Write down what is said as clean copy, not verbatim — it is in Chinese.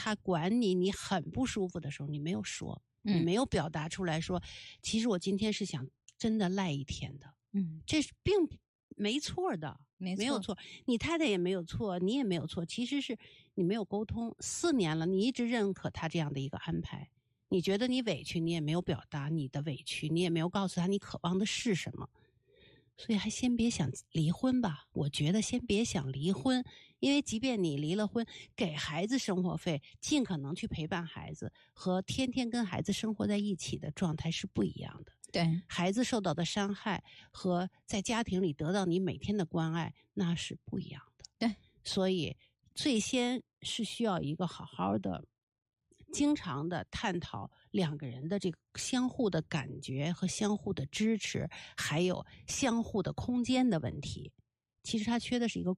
他管你，你很不舒服的时候，你没有说，你没有表达出来说，其实我今天是想真的赖一天的。这是并没错的，没有错，你太太也没有错，你也没有错，其实是你没有沟通。4年了，你一直认可他这样的一个安排，你觉得你委屈，你也没有表达你的委屈，你也没有告诉他你渴望的是什么。所以还先别想离婚吧，我觉得先别想离婚，因为即便你离了婚，给孩子生活费，尽可能去陪伴孩子，和天天跟孩子生活在一起的状态是不一样的。 对， 孩子受到的伤害和在家庭里得到你每天的关爱，那是不一样的。 对， 所以最先是需要一个好好的经常的探讨2个人的这个相互的感觉和相互的支持，还有相互的空间的问题。其实他缺的是一个